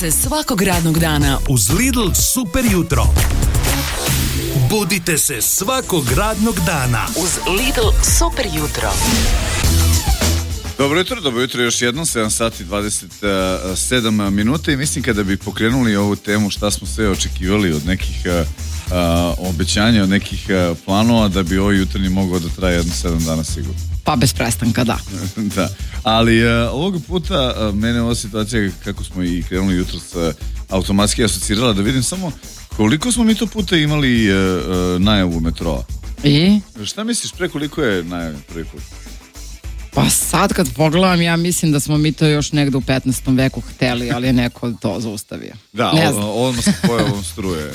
Svakog radnog dana uz Lidl super jutro. Budite se svakog radnog dana uz Lidl super jutro. Dobro jutro, još jednom, 7 sati 27 minuta i mislim kada bi pokrenuli ovu temu šta smo sve očekivali od nekih obećanja, od nekih planova, da bi ovo jutarnji mogao da traje jedno 7 dana sigurno. Pa bez prestanka, da. Da, ali ovog puta mene ova situacija, kako smo i krenuli jutros, automatski asocirala da vidim samo koliko smo mi to puta imali najavu metroa. I? Šta misliš, pre koliko je najav prvi put? Pa sad kad pogledam, ja mislim da smo mi to još negde u 15. veku hteli, ali je neko to zaustavio. Da, odmah se pojavom struje.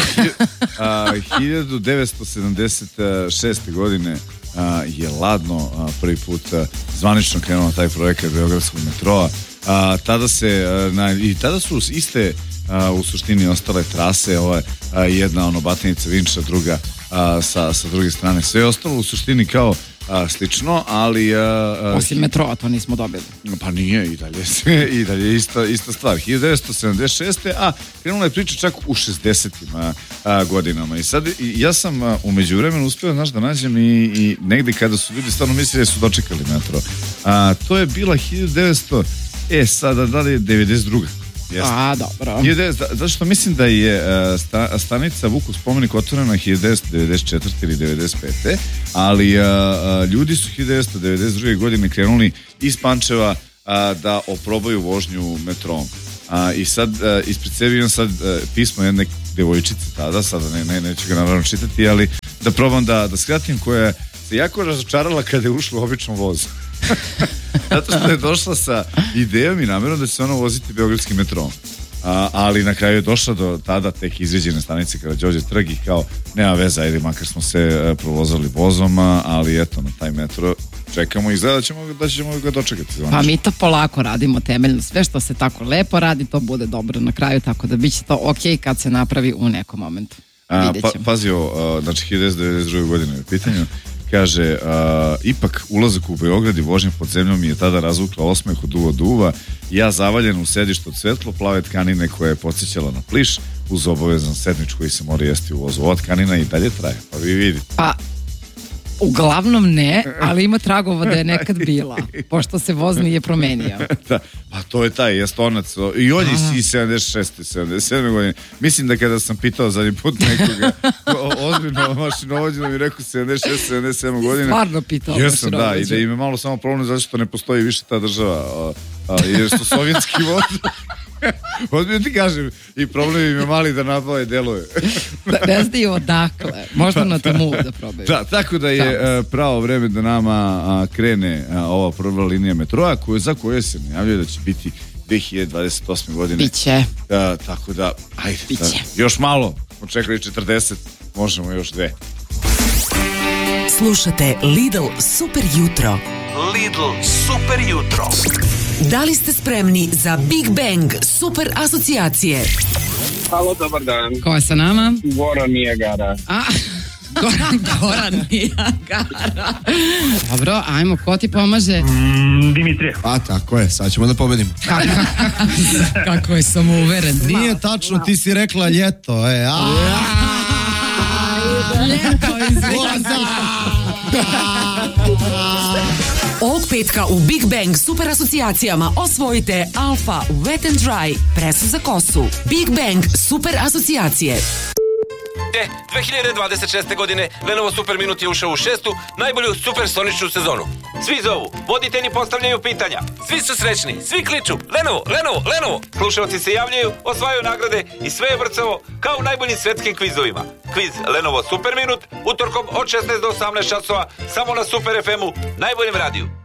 1976. godine je ladno prvi put zvanično krenuo taj projekat Beogradskog metroa. Tada su iste u suštini ostale trase, jedna Batajnica Vinča, druga sa druge strane. Sve je ostalo u suštini kao slično, ali osim metroa to nismo dobili. Pa nije, i dalje ista stvar. 1976. a krenula je priča čak u 60. godinama. I sad ja sam u međuvremenu uspio, da nađem i negde kada su ljudi stvarno mislili da su dočekali metro. To je bila 1900, sada da li je 92. Jeste. Dobro. Zato što mislim da je stanica Vukov spomenik otvorena 1994. ili 1995. Ali ljudi su 1992. godine krenuli iz Pančeva da oprobaju vožnju metrom. I sad ispred sebi imam sad pismo jedne devojčice tada, sada neću ga naravno čitati, ali da probam da skratim, koja se jako razočarala kada je ušla u običnom vozu. Zato što je došla sa idejom i namjerom da će se ona voziti beogradskim metrom. Ali na kraju je došla do tada tek izređene stanice Karađorđe trg i kao nema veze, ajde makar smo se provozali vozom, ali eto na taj metro čekamo i izgleda da ćemo ga dočekati. Pa mi to polako radimo temeljno, sve što se tako lepo radi to bude dobro na kraju, tako da bit će to ok kad se napravi u nekom momentu. Pazi ovo, znači 1992. godine je pitanju. Kaže, ipak ulazak u Beograd i vožnja pod zemljom mi je tada razvukla osmeh od uva do uva. Ja zavaljen u sedištu od svetlo plave tkanine koja je podsjećala na pliš uz obavezan sedmič koji se mora jesti u vozu. Ova tkanina i dalje traje, pa vi vidite. Pa, uglavnom ne, ali ima tragova da je nekad bila, pošto se voz nije promenio. Da, pa to je taj jastonac. I on je i 76. 77. godine. Mislim da kada sam pitao zadnji put nekoga ozbiljno mašinovođu, da mi rekao 76. 77. godine. Stvarno pitao mašinovođu. Da, i da im je malo samo problem zato što ne postoji više ta država. Jer su sovjetski voz. Odmah ti kažem, i problem im je mali da nabave deluje. Ne znaju odakle, možda na tomu da probaju. Da, tako da je pravo vreme da nama krene ova prva linija metroa, za koje se najavljuje da će biti 2028. godine. Biće. Tako da, ajde, biće. Još malo, smo čekali 40, možemo još 2. Slušate Lidl super jutro. Lidl super jutro. Da li ste spremni za Big Bang super asocijacije? Halo, dobar dan. Ko je sa nama? Goran Nijagara. Goran Nijagara. Dobro, ajmo, ko ti pomaže? Dimitrije. A tako je, sad ćemo da pobedimo. Kako je samouveren. Nije tačno, ti si rekla ljeto. Ljeto, izvijek. Ovog petka u Big Bang super asocijacijama osvojite Alfa Wet and Dry presu za kosu. Big Bang super asocijacije. 2026. godine Lenovo Super Minut je ušao u 6. najbolju supersoničnu sezonu. Svi zovu, voditelji postavljaju pitanja, svi su srećni, svi kliču Lenovo, Lenovo, Lenovo. Slušalci se javljaju, osvajaju nagrade i sve je brcavo kao u najboljim svetskim kvizovima. Kviz Lenovo Super Minut utorkom od 16 do 18 časova samo na Super FM-u, najboljem radiju.